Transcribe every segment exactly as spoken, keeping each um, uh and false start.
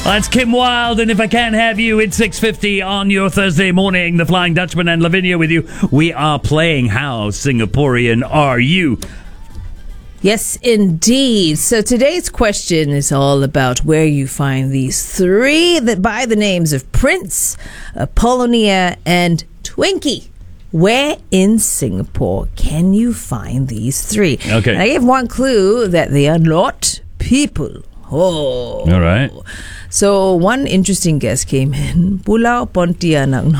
That's Kim Wilde, and if I can't have you, it's six fifty on your Thursday morning. The Flying Dutchman and Lavinia with you. We are playing How Singaporean Are You? Yes, indeed. So today's question is all about where you find these three that by the names of Prince, Apollonia, and Twinkie. Where in Singapore can you find these three? Okay. And I gave one clue that they are not people. Oh. All right. So one interesting guess came in. Pulau Pontianak.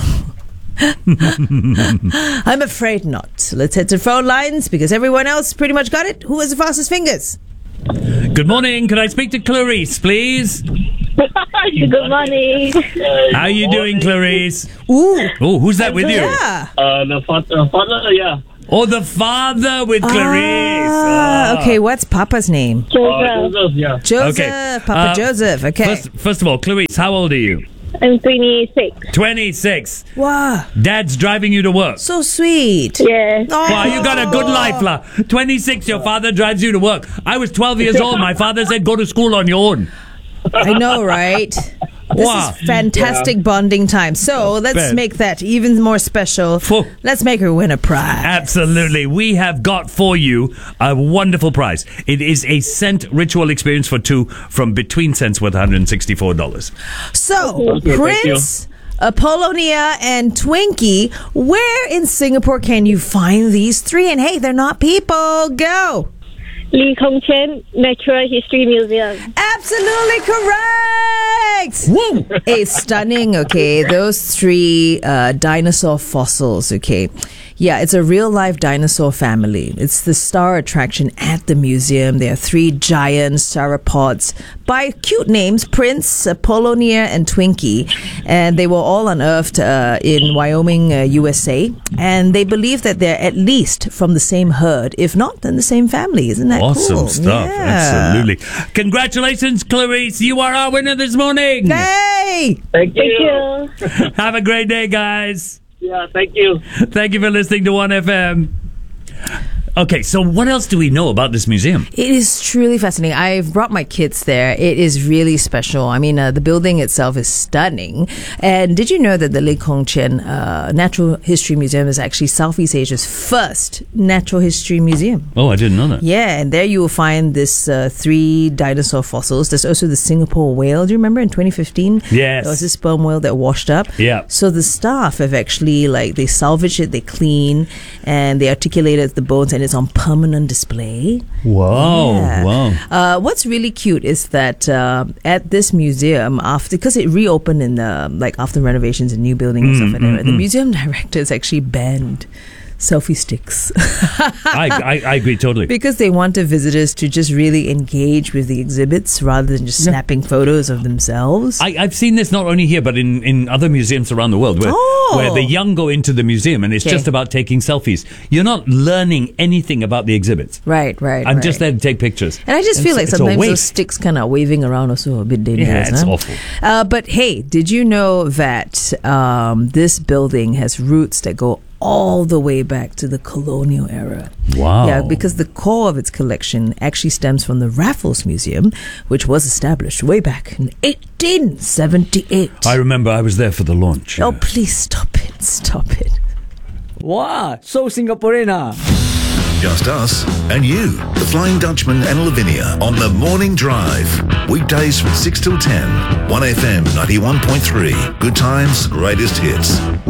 I'm afraid not. Let's head to phone lines because everyone else pretty much got it. Who has the fastest fingers? Good morning. Can I speak to Clarice, please? Good morning. How are you doing, Clarice? Ooh. Oh, who's that with you? Yeah. Uh, the father, father, yeah. Oh, the father with Clarice. Ah, Ah. okay, what's Papa's name? Uh, Joseph. Joseph, yeah. Joseph. Okay. Papa Uh, Joseph. Okay. First, first of all, Clarice, how old are you? I'm twenty-six. twenty-six. Wow. Dad's driving you to work. So sweet. Yeah. Oh. Wow, you got a good life, lah. twenty-six, your father drives you to work. I was twelve years old. My father said, go to school on your own. I know, right? This Wow. is fantastic bonding time. So let's Bet. make that even more special. Phew. Let's make her win a prize. Absolutely. We have got for you a wonderful prize. It is a scent ritual experience for two from Between Scents worth one hundred sixty-four dollars. So, Okay, thank Prince, Apollonia, and Twinkie, where in Singapore can you find these three? And hey, they're not people. Go. Lee Kong Chen Natural History Museum. Absolutely correct. Woo! A stunning, okay, those three uh, dinosaur fossils, okay. Yeah, it's a real life dinosaur family. It's the star attraction at the museum. There are three giant sauropods by cute names, Prince, Apollonia, and Twinkie. And they were all unearthed uh, in Wyoming, uh, U S A. And they believe that they're at least from the same herd. If not, then the same family. Isn't that Awesome cool? stuff. Yeah. Absolutely. Congratulations, Clarice. You are our winner this morning. Hey! Thank you. Thank you. Have a great day, guys. Yeah, thank you. Thank you for listening to one F M. Okay, so what else do we know about this museum? It is truly fascinating. I've brought my kids there. It is really special. I mean, uh, the building itself is stunning. And did you know that the Lee Kong Chen uh, Natural History Museum is actually Southeast Asia's first natural history museum? Oh, I didn't know that. Yeah, and there you will find this uh, three dinosaur fossils. There's also the Singapore whale. Do you remember in twenty fifteen? Yes. There was this sperm whale that washed up. Yeah. So the staff have actually, like, they salvage it, they clean, and they articulated the bones, and it's on permanent display. Wow. Yeah. Wow. Uh, what's really cute is that uh, at this museum, after because it reopened in the like after renovations and new building and stuff like that, the museum director has actually banned selfie sticks I, I, I agree totally. because they wanted visitors to just really engage with the exhibits rather than just snapping photos of themselves. I, I've seen this not only here, but in, in other museums around the world where, Oh. where the young go into the museum and it's Okay. just about taking selfies. You're not learning anything about the exhibits. right, right. I'm right. just there to take pictures. And I just And feel it's- like it's a sometimes those waste. sticks kind of waving around also a bit dangerous. Yeah, it's huh? awful. Uh, but hey, did you know that um, this building has roots that go all the way back to the colonial era? Wow. Yeah, because the core of its collection actually stems from the Raffles Museum, which was established way back in eighteen seventy-eight. I remember I was there for the launch. Oh, please stop it. Stop it. Wow, so Singaporean ah. Just us and you. The Flying Dutchman and Lavinia on the Morning Drive. Weekdays from six till ten. one F M ninety-one point three. Good times, greatest hits.